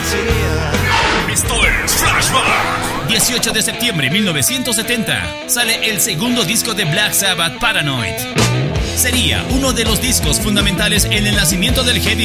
Esto es Flashback. 18 de septiembre de 1970 sale el segundo disco de Black Sabbath, Paranoid. Sería uno de los discos fundamentales en el nacimiento del heavy